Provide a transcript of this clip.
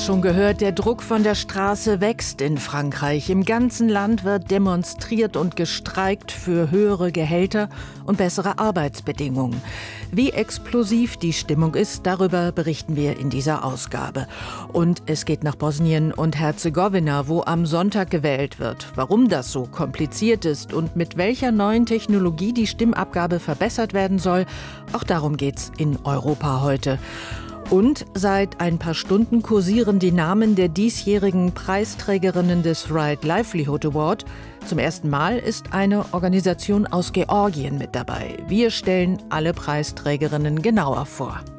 schon gehört, der Druck von der Straße wächst in Frankreich. Im ganzen Land wird demonstriert und gestreikt für höhere Gehälter und bessere Arbeitsbedingungen. Wie explosiv die Stimmung ist, darüber berichten wir in dieser Ausgabe. Und es geht nach Bosnien und Herzegowina, wo am Sonntag gewählt wird. Warum das so kompliziert ist und mit welcher neuen Technologie die Stimmabgabe verbessert werden soll, auch darum geht's in Europa heute. Und seit ein paar Stunden kursieren die Namen der diesjährigen Preisträgerinnen des Right Livelihood Award. Zum ersten Mal ist eine Organisation aus Georgien mit dabei. Wir stellen alle Preisträgerinnen genauer vor.